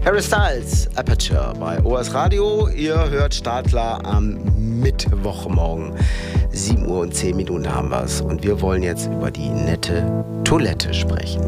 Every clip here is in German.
Harry Styles, Aperture bei OS Radio. Ihr hört Startklar am Mittwochmorgen. 7 Uhr und 10 Minuten haben wir es. Und wir wollen jetzt über die nette Toilette sprechen.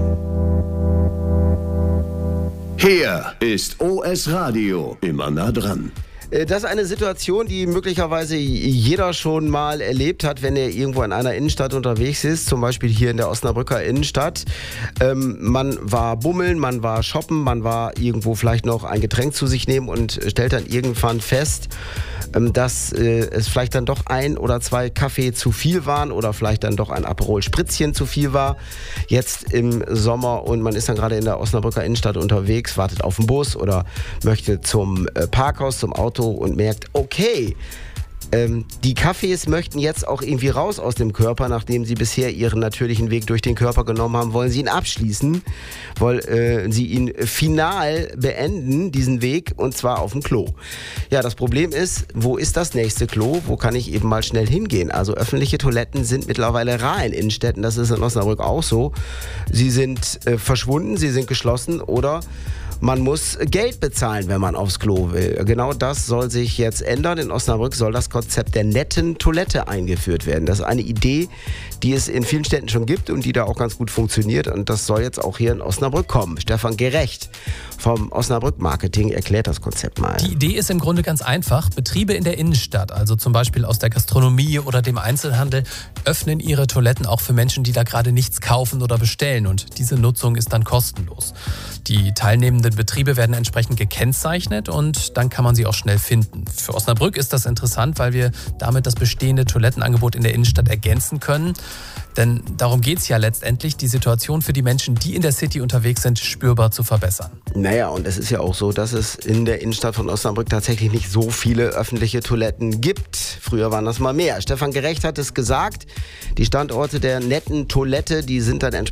Hier ist OS Radio, immer nah dran. Das ist eine Situation, die möglicherweise jeder schon mal erlebt hat, wenn er irgendwo in einer Innenstadt unterwegs ist, zum Beispiel hier in der Osnabrücker Innenstadt. Man war bummeln, man war shoppen, man war irgendwo vielleicht noch ein Getränk zu sich nehmen und stellt dann irgendwann fest, dass es vielleicht dann doch 1 oder 2 Kaffee zu viel waren oder vielleicht dann doch ein Aperol Spritzchen zu viel war. Jetzt im Sommer und man ist dann gerade in der Osnabrücker Innenstadt unterwegs, wartet auf den Bus oder möchte zum Parkhaus, zum Auto und merkt, okay, die Kaffees möchten jetzt auch irgendwie raus aus dem Körper, nachdem sie bisher ihren natürlichen Weg durch den Körper genommen haben, wollen sie ihn abschließen, wollen sie ihn final beenden, diesen Weg, und zwar auf dem Klo. Ja, das Problem ist, wo ist das nächste Klo? Wo kann ich eben mal schnell hingehen? Also öffentliche Toiletten sind mittlerweile rar in Innenstädten, das ist in Osnabrück auch so. Sie sind verschwunden, sie sind geschlossen oder man muss Geld bezahlen, wenn man aufs Klo will. Genau das soll sich jetzt ändern. In Osnabrück soll das Konzept der netten Toilette eingeführt werden. Das ist eine Idee, die es in vielen Städten schon gibt und die da auch ganz gut funktioniert. Und das soll jetzt auch hier in Osnabrück kommen. Stefan Gerecht vom Osnabrück Marketing erklärt das Konzept mal. Die Idee ist im Grunde ganz einfach. Betriebe in der Innenstadt, also zum Beispiel aus der Gastronomie oder dem Einzelhandel, öffnen ihre Toiletten auch für Menschen, die da gerade nichts kaufen oder bestellen. Und diese Nutzung ist dann kostenlos. Die teilnehmenden Betriebe werden entsprechend gekennzeichnet und dann kann man sie auch schnell finden. Für Osnabrück ist das interessant, weil wir damit das bestehende Toilettenangebot in der Innenstadt ergänzen können. Denn darum geht es ja letztendlich, die Situation für die Menschen, die in der City unterwegs sind, spürbar zu verbessern. Naja, und es ist ja auch so, dass es in der Innenstadt von Osnabrück tatsächlich nicht so viele öffentliche Toiletten gibt. Früher waren das mal mehr. Stefan Gerecht hat es gesagt, die Standorte der netten Toilette, die sind dann entsprechend